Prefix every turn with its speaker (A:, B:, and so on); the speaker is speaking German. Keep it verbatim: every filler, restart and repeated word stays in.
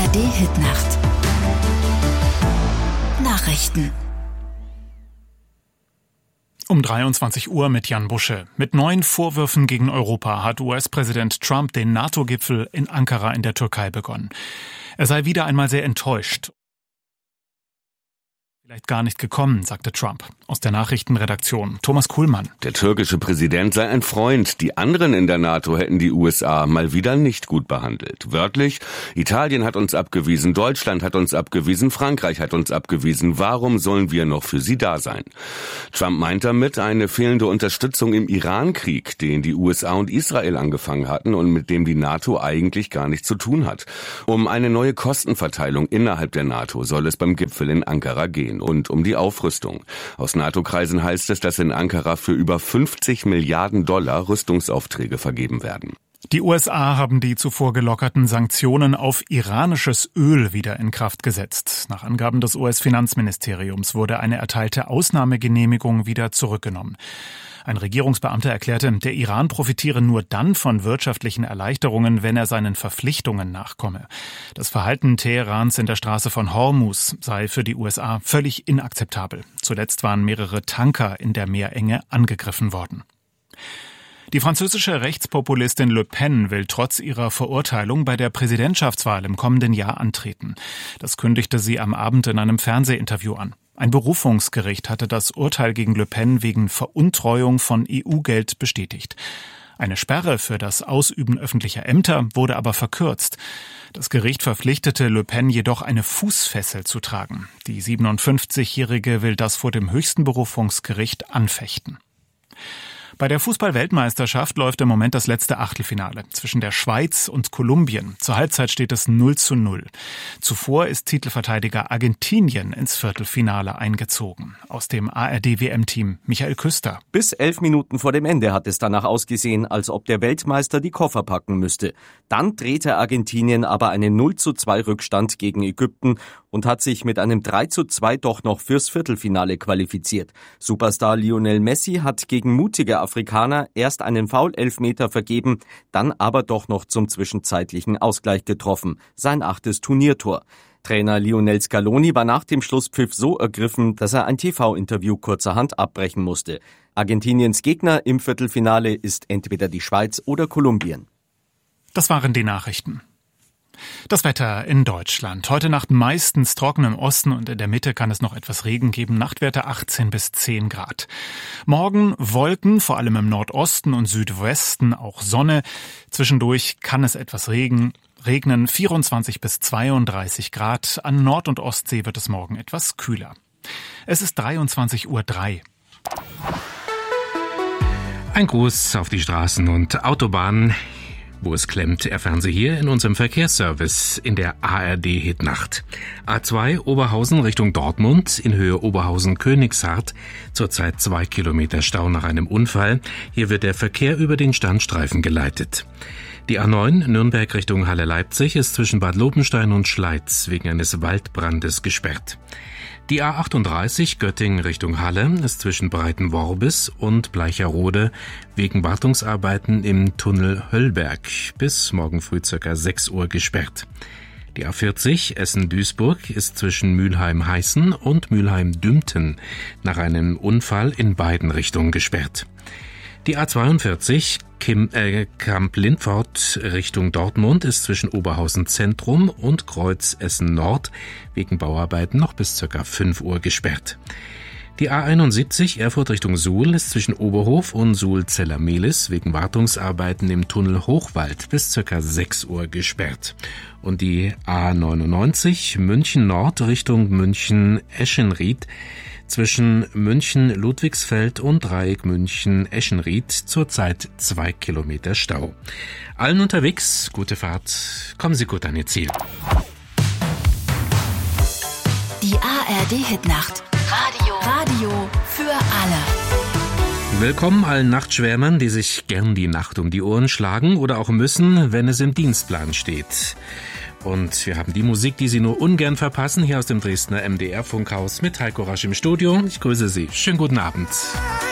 A: R D-Hitnacht. Nachrichten.
B: Um dreiundzwanzig Uhr mit Jan Busche. Mit neuen Vorwürfen gegen Europa hat U S-Präsident Trump den NATO-Gipfel in Ankara in der Türkei begonnen. Er sei wieder einmal sehr enttäuscht. Vielleicht gar nicht gekommen, sagte Trump. Aus der Nachrichtenredaktion Thomas Kuhlmann.
C: Der türkische Präsident sei ein Freund. Die anderen in der NATO hätten die U S A mal wieder nicht gut behandelt. Wörtlich: Italien hat uns abgewiesen, Deutschland hat uns abgewiesen, Frankreich hat uns abgewiesen. Warum sollen wir noch für sie da sein? Trump meint damit eine fehlende Unterstützung im Iran-Krieg, den die U S A und Israel angefangen hatten und mit dem die NATO eigentlich gar nichts zu tun hat. Um eine neue Kostenverteilung innerhalb der NATO soll es beim Gipfel in Ankara gehen. Und um die Aufrüstung. Aus NATO-Kreisen heißt es, dass in Ankara für über fünfzig Milliarden Dollar Rüstungsaufträge vergeben werden.
B: Die U S A haben die zuvor gelockerten Sanktionen auf iranisches Öl wieder in Kraft gesetzt. Nach Angaben des U S-Finanzministeriums wurde eine erteilte Ausnahmegenehmigung wieder zurückgenommen. Ein Regierungsbeamter erklärte, der Iran profitiere nur dann von wirtschaftlichen Erleichterungen, wenn er seinen Verpflichtungen nachkomme. Das Verhalten Teherans in der Straße von Hormuz sei für die U S A völlig inakzeptabel. Zuletzt waren mehrere Tanker in der Meerenge angegriffen worden. Die französische Rechtspopulistin Le Pen will trotz ihrer Verurteilung bei der Präsidentschaftswahl im kommenden Jahr antreten. Das kündigte sie am Abend in einem Fernsehinterview an. Ein Berufungsgericht hatte das Urteil gegen Le Pen wegen Veruntreuung von E U-Geld bestätigt. Eine Sperre für das Ausüben öffentlicher Ämter wurde aber verkürzt. Das Gericht verpflichtete Le Pen jedoch, eine Fußfessel zu tragen. Die siebenundfünfzigjährige will das vor dem höchsten Berufungsgericht anfechten. Bei der Fußball-Weltmeisterschaft läuft im Moment das letzte Achtelfinale zwischen der Schweiz und Kolumbien. Zur Halbzeit steht es null zu null. Zuvor ist Titelverteidiger Argentinien ins Viertelfinale eingezogen. Aus dem A R D-W M-Team Michael Küster.
D: Bis elf Minuten vor dem Ende hat es danach ausgesehen, als ob der Weltmeister die Koffer packen müsste. Dann drehte Argentinien aber einen null zu zwei Rückstand gegen Ägypten und hat sich mit einem drei zu zwei doch noch fürs Viertelfinale qualifiziert. Superstar Lionel Messi hat gegen mutige Afrikaner erst einen Foul-Elfmeter vergeben, dann aber doch noch zum zwischenzeitlichen Ausgleich getroffen. Sein achtes Turniertor. Trainer Lionel Scaloni war nach dem Schlusspfiff so ergriffen, dass er ein T V-Interview kurzerhand abbrechen musste. Argentiniens Gegner im Viertelfinale ist entweder die Schweiz oder Kolumbien.
B: Das waren die Nachrichten. Das Wetter in Deutschland. Heute Nacht meistens trocken im Osten und in der Mitte kann es noch etwas Regen geben. Nachtwerte achtzehn bis zehn Grad. Morgen Wolken, vor allem im Nordosten und Südwesten auch Sonne. Zwischendurch kann es etwas Regen, regnen, vierundzwanzig bis zweiunddreißig Grad. An Nord- und Ostsee wird es morgen etwas kühler. Es ist dreiundzwanzig Uhr drei.
E: Ein Gruß auf die Straßen und Autobahnen. Wo es klemmt, erfahren Sie hier in unserem Verkehrsservice in der A R D-Hitnacht. A zwei Oberhausen Richtung Dortmund, in Höhe Oberhausen-Königshardt, zurzeit zwei Kilometer Stau nach einem Unfall. Hier wird der Verkehr über den Standstreifen geleitet. Die A neun Nürnberg Richtung Halle-Leipzig ist zwischen Bad Lobenstein und Schleiz wegen eines Waldbrandes gesperrt. Die A achtunddreißig Göttingen Richtung Halle ist zwischen Breitenworbis und Bleicherode wegen Wartungsarbeiten im Tunnel Höllberg bis morgen früh ca. sechs Uhr gesperrt. Die A vierzig Essen-Duisburg ist zwischen Mülheim-Heißen und Mülheim-Dümpten nach einem Unfall in beiden Richtungen gesperrt. Die A zweiundvierzig Kim, äh, Kamp-Lindfort Richtung Dortmund ist zwischen Oberhausen Zentrum und Kreuz Essen Nord wegen Bauarbeiten noch bis ca. fünf Uhr gesperrt. Die A einundsiebzig Erfurt Richtung Suhl ist zwischen Oberhof und Suhl-Zellermehlis wegen Wartungsarbeiten im Tunnel Hochwald bis ca. sechs Uhr gesperrt. Und die A neunundneunzig München Nord Richtung München-Eschenried zwischen München-Ludwigsfeld und Dreieck München-Eschenried zurzeit zwei Kilometer Stau. Allen unterwegs, gute Fahrt, kommen Sie gut an Ihr Ziel.
A: Die A R D-Hitnacht. Radio. Radio für alle.
E: Willkommen allen Nachtschwärmern, die sich gern die Nacht um die Ohren schlagen oder auch müssen, wenn es im Dienstplan steht. Und wir haben die Musik, die Sie nur ungern verpassen, hier aus dem Dresdner M D R-Funkhaus mit Heiko Rasch im Studio. Ich grüße Sie. Schönen guten Abend.